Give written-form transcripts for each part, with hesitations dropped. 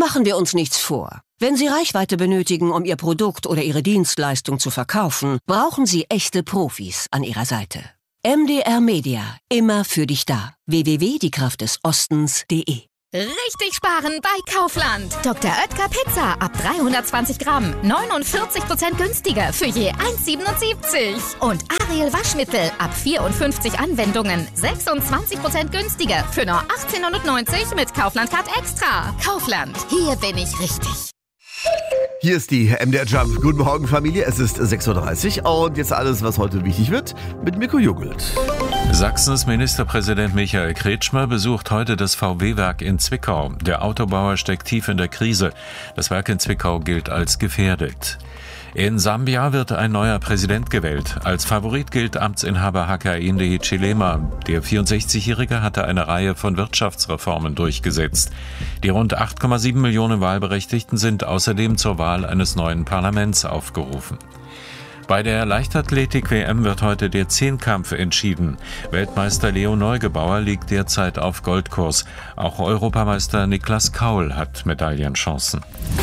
Machen wir uns nichts vor. Wenn Sie Reichweite benötigen, um Ihr Produkt oder Ihre Dienstleistung zu verkaufen, brauchen Sie echte Profis an Ihrer Seite. MDR Media, immer für dich da. www.diekraftdesostens.de. Richtig sparen bei Kaufland. Dr. Oetker Pizza ab 320 Gramm, 49% günstiger für je 1,77. Und Ariel Waschmittel ab 54 Anwendungen, 26% günstiger für nur 18,90 mit Kaufland Card Extra. Kaufland, hier bin ich richtig. Hier ist die MDR Jump. Guten Morgen, Familie. Es ist 6.30 Uhr und jetzt alles, was heute wichtig wird, mit Mirko Jungelt. Sachsens Ministerpräsident Michael Kretschmer besucht heute das VW-Werk in Zwickau. Der Autobauer steckt tief in der Krise. Das Werk in Zwickau gilt als gefährdet. In Sambia wird ein neuer Präsident gewählt. Als Favorit gilt Amtsinhaber Hakainde Hichilema. Der 64-Jährige hatte eine Reihe von Wirtschaftsreformen durchgesetzt. Die rund 8,7 Millionen Wahlberechtigten sind außerdem zur Wahl eines neuen Parlaments aufgerufen. Bei der Leichtathletik-WM wird heute der Zehnkampf entschieden. Weltmeister Leo Neugebauer liegt derzeit auf Goldkurs. Auch Europameister Niklas Kaul hat Medaillenchancen.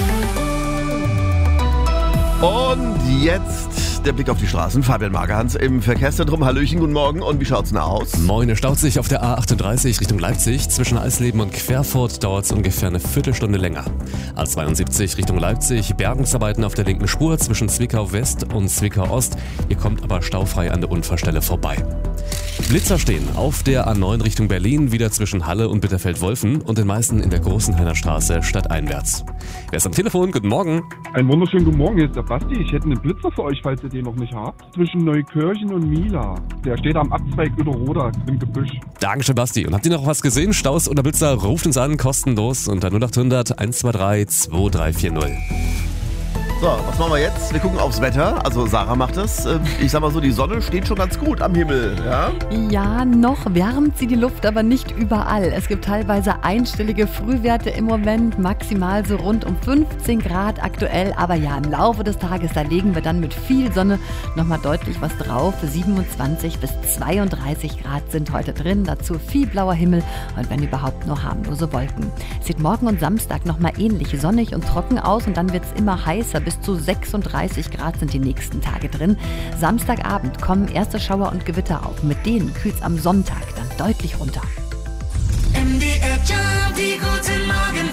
Und jetzt der Blick auf die Straßen. Fabian Magerhans im Verkehrszentrum. Hallöchen, guten Morgen. Und wie schaut's denn aus? Moin, es staut sich auf der A38 Richtung Leipzig. Zwischen Eisleben und Querfurt dauert es ungefähr eine Viertelstunde länger. A72 Richtung Leipzig. Bergungsarbeiten auf der linken Spur zwischen Zwickau West und Zwickau Ost. Ihr kommt aber staufrei an der Unfallstelle vorbei. Blitzer stehen auf der A9 Richtung Berlin, wieder zwischen Halle und Bitterfeld-Wolfen und den meisten in der Großenhainer Straße stadteinwärts. Wer ist am Telefon? Guten Morgen. Einen wunderschönen guten Morgen, hier ist der Basti. Ich hätte einen Blitzer für euch, falls ihr den noch nicht habt. Zwischen Neukirchen und Mila. Der steht am Abzweig Uederroda im Gebüsch. Dankeschön, Basti. Und habt ihr noch was gesehen? Staus oder Blitzer? Ruft uns an, kostenlos unter 0800 123 2340. So, was machen wir jetzt? Wir gucken aufs Wetter. Also Sarah macht es. Ich sag mal so, die Sonne steht schon ganz gut am Himmel. Ja? Ja, noch wärmt sie die Luft, aber nicht überall. Es gibt teilweise einstellige Frühwerte im Moment, maximal so rund um 15 Grad aktuell. Aber ja, im Laufe des Tages, da legen wir dann mit viel Sonne nochmal deutlich was drauf. 27 bis 32 Grad sind heute drin. Dazu viel blauer Himmel und wenn überhaupt nur harmlose Wolken. Es sieht morgen und Samstag nochmal ähnlich sonnig und trocken aus und dann wird es immer heißer. Bis zu 36 Grad sind die nächsten Tage drin. Samstagabend kommen erste Schauer und Gewitter auf. Mit denen kühlt es am Sonntag dann deutlich runter. MDR Jump, die guten Morgen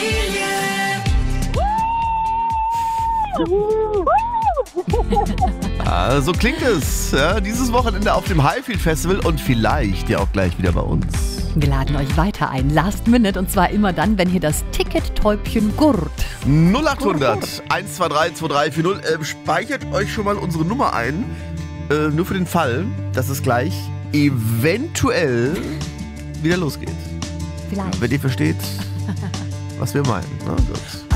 Familie. So klingt es. Ja, dieses Wochenende auf dem Highfield Festival und vielleicht ja auch gleich wieder bei uns. Wir laden euch weiter ein, Last Minute, und zwar immer dann, wenn hier das Ticket-Täubchen gurrt. 0800 123 2340. Speichert euch schon mal unsere Nummer ein, nur für den Fall, dass es gleich eventuell wieder losgeht. Vielleicht. Wenn ihr versteht, was wir meinen. Na, gut.